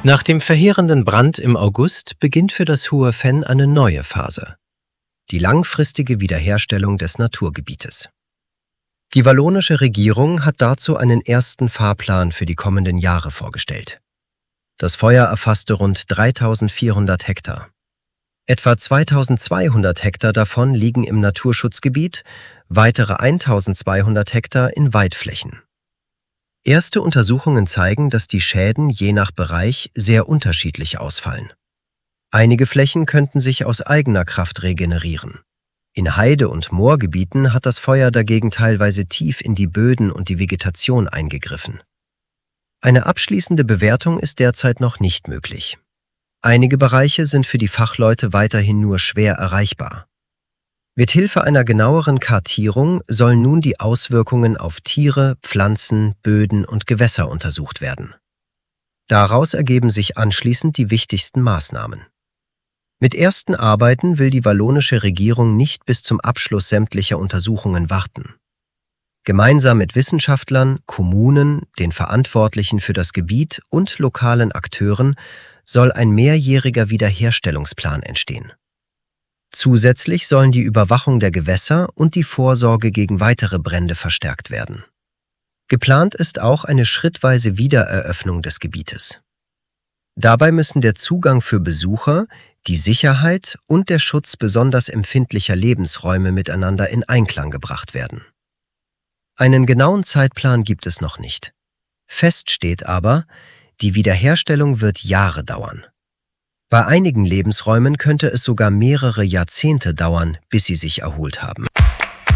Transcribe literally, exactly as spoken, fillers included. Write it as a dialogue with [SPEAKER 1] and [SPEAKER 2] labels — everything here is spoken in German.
[SPEAKER 1] Nach dem verheerenden Brand im August beginnt für das Hohe Venn eine neue Phase: die langfristige Wiederherstellung des Naturgebietes. Die wallonische Regierung hat dazu einen ersten Fahrplan für die kommenden Jahre vorgestellt. Das Feuer erfasste rund dreitausendvierhundert Hektar. Etwa zweitausendzweihundert Hektar davon liegen im Naturschutzgebiet, weitere eintausendzweihundert Hektar in Waldflächen. Erste Untersuchungen zeigen, dass die Schäden je nach Bereich sehr unterschiedlich ausfallen. Einige Flächen könnten sich aus eigener Kraft regenerieren. In Heide- und Moorgebieten hat das Feuer dagegen teilweise tief in die Böden und die Vegetation eingegriffen. Eine abschließende Bewertung ist derzeit noch nicht möglich. Einige Bereiche sind für die Fachleute weiterhin nur schwer erreichbar. Mit Hilfe einer genaueren Kartierung sollen nun die Auswirkungen auf Tiere, Pflanzen, Böden und Gewässer untersucht werden. Daraus ergeben sich anschließend die wichtigsten Maßnahmen. Mit ersten Arbeiten will die wallonische Regierung nicht bis zum Abschluss sämtlicher Untersuchungen warten. Gemeinsam mit Wissenschaftlern, Kommunen, den Verantwortlichen für das Gebiet und lokalen Akteuren soll ein mehrjähriger Wiederherstellungsplan entstehen. Zusätzlich sollen die Überwachung der Gewässer und die Vorsorge gegen weitere Brände verstärkt werden. Geplant ist auch eine schrittweise Wiedereröffnung des Gebietes. Dabei müssen der Zugang für Besucher, die Sicherheit und der Schutz besonders empfindlicher Lebensräume miteinander in Einklang gebracht werden. Einen genauen Zeitplan gibt es noch nicht. Fest steht aber, die Wiederherstellung wird Jahre dauern. Bei einigen Lebensräumen könnte es sogar mehrere Jahrzehnte dauern, bis sie sich erholt haben.